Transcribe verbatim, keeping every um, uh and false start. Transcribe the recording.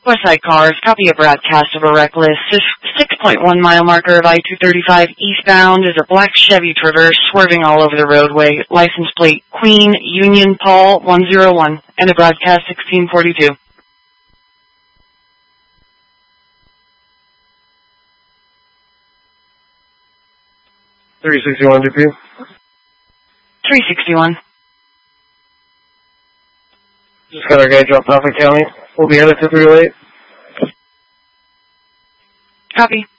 Westside Cars, copy a broadcast of a reckless six point one mile marker of I two thirty-five eastbound is a black Chevy Traverse swerving all over the roadway. License plate Queen Union Paul one oh one. And a broadcast sixteen forty-two. three sixty-one D P. three sixty-one. Just got our guy dropped off in county. We'll be headed to three oh eight. Copy.